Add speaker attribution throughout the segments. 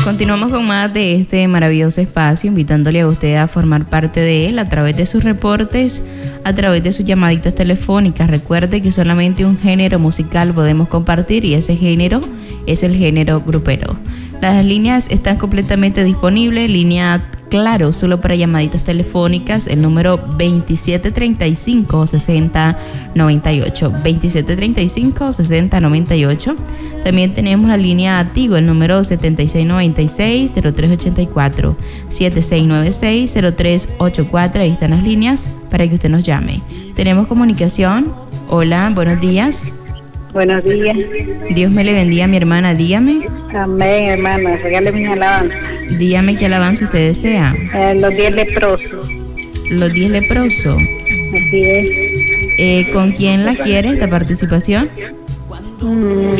Speaker 1: Continuamos con más de este maravilloso espacio, invitándole a usted a formar parte de él a través de sus reportes, a través de sus llamaditas telefónicas. Recuerde que solamente un género musical podemos compartir y ese género es el género grupero. Las líneas están completamente disponibles, línea Claro, solo para llamaditas telefónicas, el número 2735-6098, 2735-6098. También tenemos la línea Tigo, el número 7696-0384, 7696-0384. Ahí están las líneas para que usted nos llame. Tenemos comunicación. Hola, buenos días.
Speaker 2: Buenos días.
Speaker 1: Dios me le bendiga, mi hermana, dígame.
Speaker 2: Amén, hermana, regáleme mi alabanza.
Speaker 1: Dígame qué alabanza usted desea.
Speaker 2: Los 10 leprosos.
Speaker 1: Los 10 leprosos.
Speaker 2: Así es.
Speaker 1: ¿Con quién la quiere esta participación?
Speaker 2: ¿Con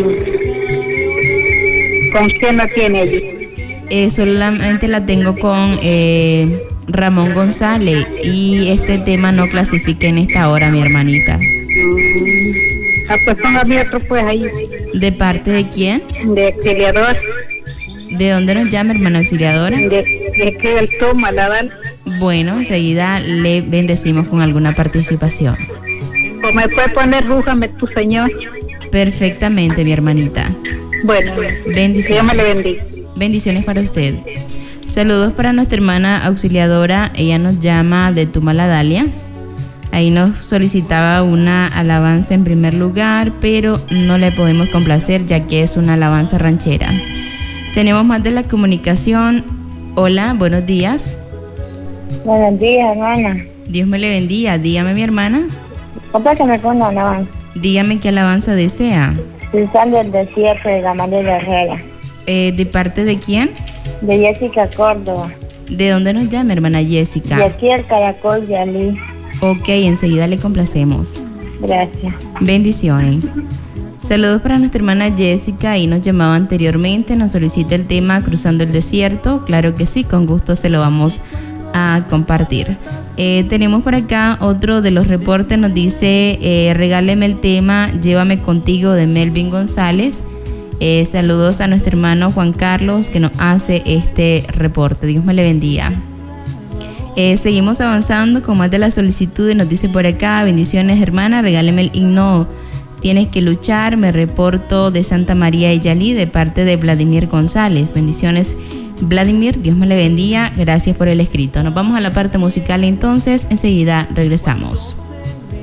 Speaker 2: quién la tiene allí?
Speaker 1: Solamente la tengo con Ramón González y este tema no clasifica en esta hora, mi hermanita.
Speaker 2: Pues póngame otro pues ahí.
Speaker 1: ¿De parte de quién?
Speaker 2: De Auxiliador.
Speaker 1: ¿De dónde nos llama, hermana Auxiliadora?
Speaker 2: De que el toma, la dan.
Speaker 1: Bueno, enseguida le bendecimos con alguna participación.
Speaker 2: Pues me puede poner Rújame tu Señor.
Speaker 1: Perfectamente, mi hermanita.
Speaker 2: Bueno,
Speaker 1: bendiciones.
Speaker 2: Dios me le bendiga.
Speaker 1: Bendiciones para usted. Saludos para nuestra hermana Auxiliadora. Ella nos llama de Tumaladalia. Ahí nos solicitaba una alabanza en primer lugar, pero no le podemos complacer ya que es una alabanza ranchera. Tenemos más de la comunicación. Hola, buenos días.
Speaker 3: Buenos días, hermana.
Speaker 1: Dios me le bendiga. Dígame, mi hermana.
Speaker 3: Opa, que me ponga una alabanza.
Speaker 1: Dígame qué alabanza desea.
Speaker 3: Cruzar del desierto de Gamaliel Herrera.
Speaker 1: ¿De parte de quién?
Speaker 3: De Jessica Córdoba.
Speaker 1: ¿De dónde nos llama, hermana Jessica?
Speaker 3: De aquí el Caracol de Ali.
Speaker 1: Ok, enseguida le complacemos.
Speaker 3: Gracias.
Speaker 1: Bendiciones. Saludos para nuestra hermana Jessica, ahí nos llamaba anteriormente, nos solicita el tema Cruzando el Desierto. Claro que sí, con gusto se lo vamos a compartir. Tenemos por acá otro de los reportes, nos dice, regáleme el tema Llévame Contigo de Melvin González. Saludos a nuestro hermano Juan Carlos que nos hace este reporte. Dios me le bendiga. Seguimos avanzando con más de la solicitud y nos dice por acá, bendiciones hermana, regáleme el himno Tienes que luchar, me reporto de Santa María de Yalí de parte de Vladimir González. Bendiciones Vladimir, Dios me le bendiga, gracias por el escrito. Nos vamos a la parte musical entonces, enseguida regresamos.